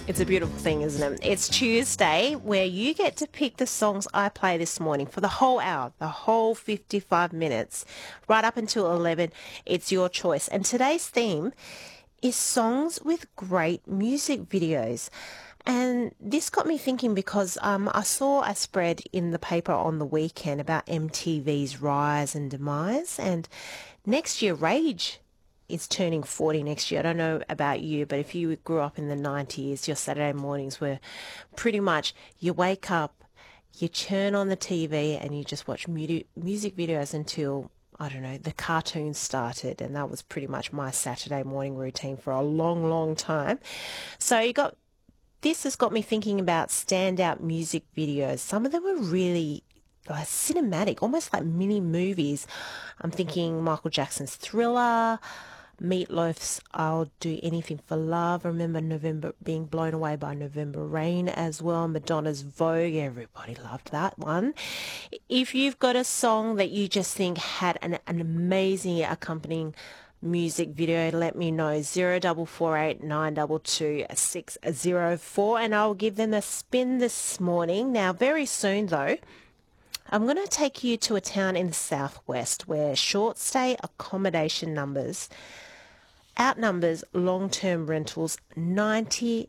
It's a beautiful thing, isn't it? It's Tuesday, where you get to pick the songs I play this morning for the whole hour, the whole 55 minutes, right up until 11. It's your choice. And today's theme is songs with great music videos. And this got me thinking because I saw a spread in the paper on the weekend about MTV's rise and demise. And next year, Rage is turning 40 next year. I don't know about you, but if you grew up in the 90s, your Saturday mornings were pretty much you wake up, you turn on the TV and you just watch music videos until, I don't know, the cartoons started. And that was pretty much my Saturday morning routine for a long, long time. So this has got me thinking about standout music videos. Some of them were really cinematic, almost like mini movies. I'm thinking Michael Jackson's Thriller, Meatloaf's I'll Do Anything for Love. I remember November being blown away by November Rain as well. Madonna's Vogue. Everybody loved that one. If you've got a song that you just think had an amazing accompanying music video, let me know. 0448 922 604 and I'll give them a spin this morning. Now, very soon though, I'm going to take you to a town in the southwest where short stay accommodation numbers outnumbers long-term rentals 90-0.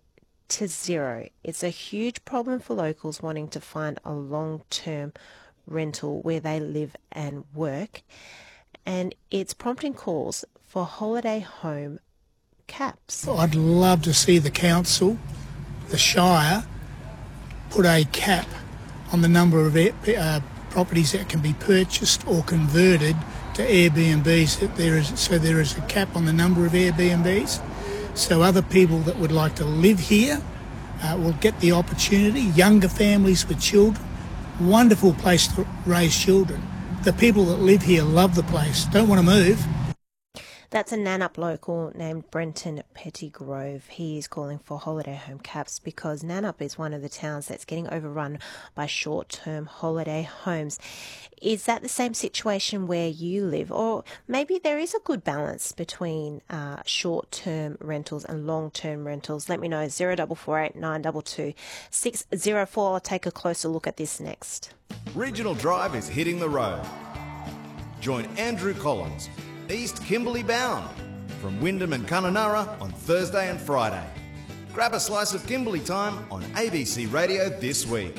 It's a huge problem for locals wanting to find a long-term rental where they live and work, and it's prompting calls for holiday home caps. I'd love to see the council, the Shire, put a cap on the number of properties that can be purchased or converted to Airbnbs. There is a cap on the number of Airbnbs, so other people that would like to live here will get the opportunity. Younger families with children, wonderful place to raise children. The people that live here love the place, don't want to move. That's a Nannup local named Brenton Pettygrove. He is calling for holiday home caps because Nannup is one of the towns that's getting overrun by short-term holiday homes. Is that the same situation where you live? Or maybe there is a good balance between short-term rentals and long-term rentals? Let me know. 0448 922 604. I'll take a closer look at this next. Regional Drive is hitting the road. Join Andrew Collins, East Kimberley bound, from Wyndham and Kununurra on Thursday and Friday. Grab a slice of Kimberley time on ABC Radio this week.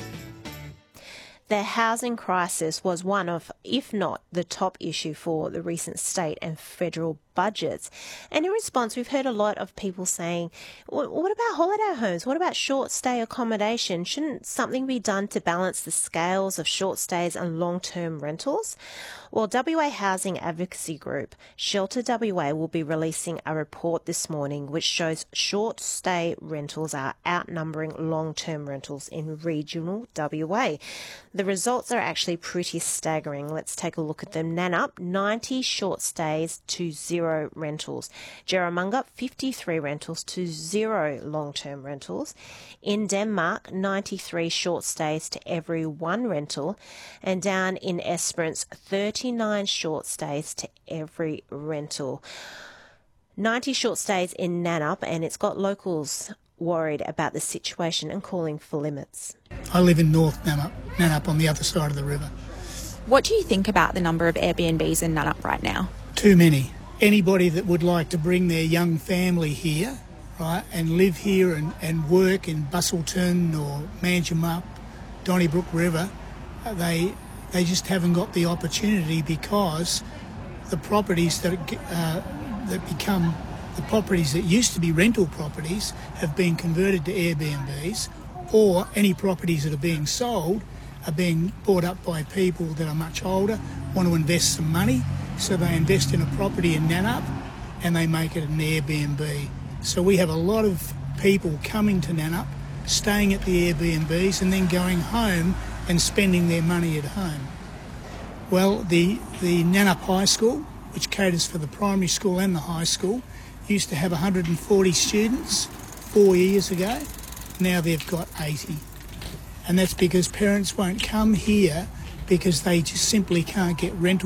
The housing crisis was one of, if not the top issue for the recent state and federal budgets. And in response, we've heard a lot of people saying, what about holiday homes? What about short stay accommodation? Shouldn't something be done to balance the scales of short stays and long-term rentals? Well, WA Housing Advocacy Group, Shelter WA, will be releasing a report this morning which shows short stay rentals are outnumbering long-term rentals in regional WA. The results are actually pretty staggering. Let's take a look at them. Nannup, 90 short stays to 0 rentals. Jerramunga, 53 rentals to 0 long-term rentals. In Denmark, 93 short stays to every 1 rental. And down in Esperance, 39 short stays to every rental. 90 short stays in Nannup, and it's got locals worried about the situation and calling for limits. I live in North Nannup on the other side of the river. What do you think about the number of Airbnbs in Nannup right now? Too many. Anybody that would like to bring their young family here, right, and live here and work in Busselton or Manjimup, Donnybrook River, they just haven't got the opportunity because the properties that become the properties that used to be rental properties have been converted to Airbnbs, or any properties that are being sold are being bought up by people that are much older, want to invest some money, so they invest in a property in Nannup and they make it an Airbnb. So we have a lot of people coming to Nannup, staying at the Airbnbs and then going home and spending their money at home. Well, the Nannup High School, which caters for the primary school and the high school, used to have 140 students 4 years ago. Now they've got 80. And that's because parents won't come here because they just simply can't get rental